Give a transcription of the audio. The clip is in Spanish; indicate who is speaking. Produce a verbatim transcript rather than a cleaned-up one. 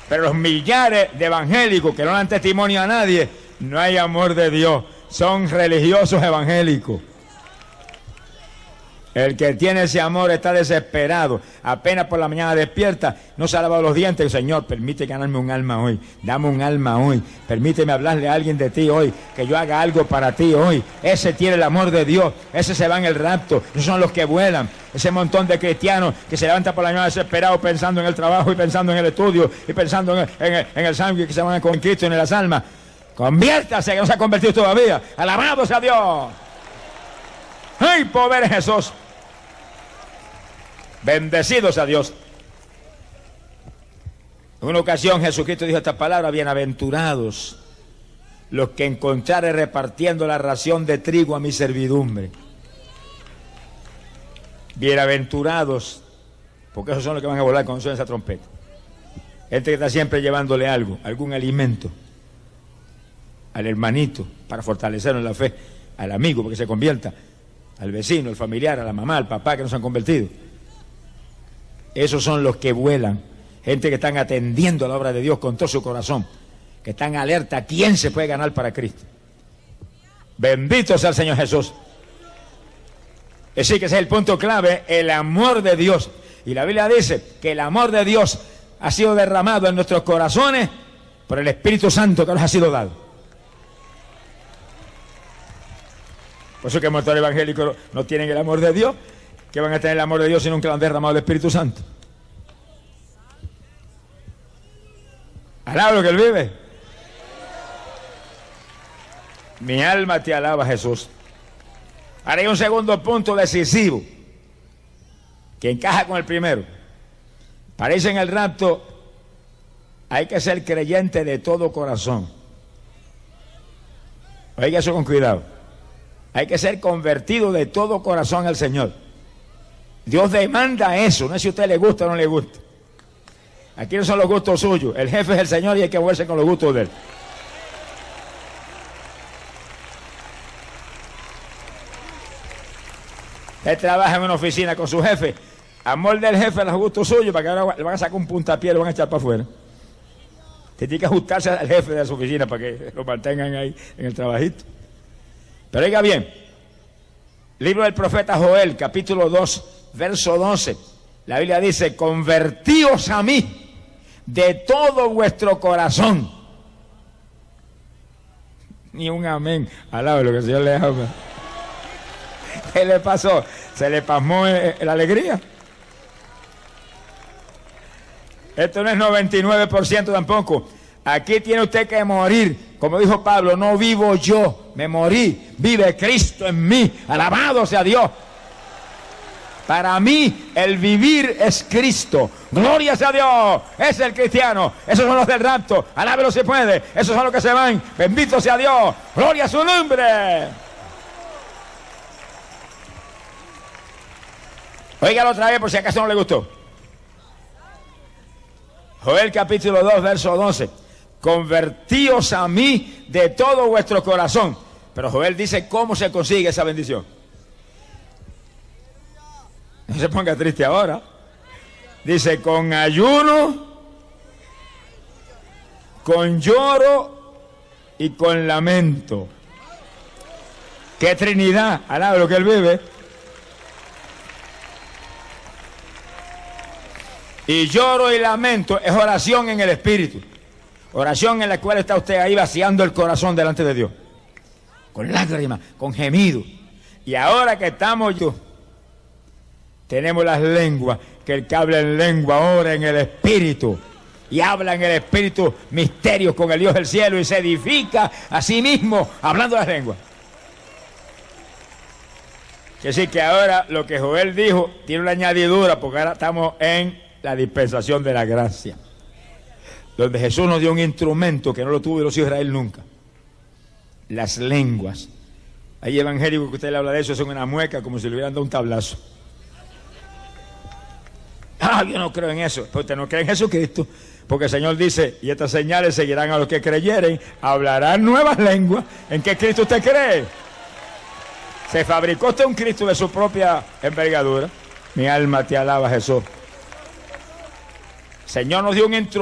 Speaker 1: Pero los millares de evangélicos que no dan testimonio a nadie, no hay amor de Dios. Son religiosos evangélicos. El que tiene ese amor está desesperado. Apenas por la mañana despierta, no se ha lavado los dientes. Señor, permite ganarme un alma hoy. Dame un alma hoy. Permíteme hablarle a alguien de ti hoy. Que yo haga algo para ti hoy. Ese tiene el amor de Dios. Ese se va en el rapto. Esos son los que vuelan. Ese montón de cristianos que se levantan por la mañana desesperados pensando en el trabajo y pensando en el estudio y pensando en el, en el, en el sangre que se van con Cristo en las almas. Conviértase, que no se ha convertido todavía. Alabado sea Dios. ¡Ay, pobre Jesús! Bendecidos a Dios. En una ocasión Jesucristo dijo esta palabra: bienaventurados los que encontrare repartiendo la ración de trigo a mi servidumbre. Bienaventurados, porque esos son los que van a volar cuando suena esa trompeta. Gente que está siempre llevándole algo, algún alimento al hermanito para fortalecerlo en la fe, al amigo porque se convierta, al vecino, al familiar, a la mamá, al papá que no se han convertido. Esos son los que vuelan, gente que están atendiendo a la obra de Dios con todo su corazón, que están alerta a quién se puede ganar para Cristo. Bendito sea el Señor Jesús. Es decir, que ese es el punto clave, el amor de Dios. Y la Biblia dice que el amor de Dios ha sido derramado en nuestros corazones por el Espíritu Santo que nos ha sido dado. Por eso que muchos evangélicos no tienen el amor de Dios. ¿Qué van a tener el amor de Dios si nunca lo han derramado el Espíritu Santo? Alaba lo que Él vive. Mi alma te alaba, Jesús. Ahora hay un segundo punto decisivo que encaja con el primero. Parece en el rapto hay que ser creyente de todo corazón. Oiga eso con cuidado. Hay que ser convertido de todo corazón al Señor. Dios demanda eso, no es si a usted le gusta o no le gusta. Aquí no son los gustos suyos. El jefe es el Señor y hay que moverse con los gustos de Él. Usted trabaja en una oficina con su jefe. Amor del jefe a los gustos suyos, para que ahora le van a sacar un puntapié y lo van a echar para afuera. Usted tiene que ajustarse al jefe de su oficina para que lo mantengan ahí en el trabajito. Pero oiga bien, libro del profeta Joel, capítulo dos, verso doce. La Biblia dice: convertíos a mí de todo vuestro corazón. Ni un amén. Alaba lo que el Señor le ama. ¿Qué le pasó? ¿Se le pasmó la alegría? Esto no es noventa y nueve por ciento tampoco. Aquí tiene usted que morir. Como dijo Pablo, no vivo yo, me morí. Vive Cristo en mí. Alabado sea Dios. Para mí el vivir es Cristo. Gloria sea a Dios. Es el cristiano. Esos son los del rapto. Alábelo si puede. Esos son los que se van. Bendito sea Dios. Gloria a su nombre. Óigalo otra vez por si acaso no le gustó. Joel capítulo dos, verso doce. Convertíos a mí de todo vuestro corazón. Pero Joel dice cómo se consigue esa bendición. No se ponga triste ahora. Dice: con ayuno, con lloro y con lamento. ¡Qué Trinidad! Alaba lo que Él vive. Y lloro y lamento es oración en el Espíritu. Oración en la cual está usted ahí vaciando el corazón delante de Dios. Con lágrimas, con gemidos. Y ahora que estamos yo, tenemos las lenguas, que el que habla en lengua ora en el Espíritu. Y habla en el Espíritu misterios con el Dios del cielo y se edifica a sí mismo hablando las lenguas. Que sí que ahora lo que Joel dijo tiene una añadidura, porque ahora estamos en la dispensación de la gracia, donde Jesús nos dio un instrumento que no lo tuvo los hijos de Israel nunca: las lenguas. Hay evangélicos que usted le habla de eso, son una mueca como si le hubieran dado un tablazo. Ah, yo no creo en eso. Pues usted no cree en Jesucristo, porque el Señor dice: y estas señales seguirán a los que creyeren, hablarán nuevas lenguas. ¿En qué Cristo usted cree? Se fabricó usted un Cristo de su propia envergadura. Mi alma te alaba, Jesús. Señor nos dio un instrumento.